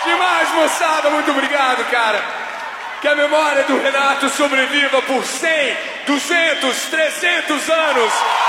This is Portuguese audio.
Demais, moçada, muito obrigado, cara. Que a memória do Renato sobreviva por 100, 200, 300 anos.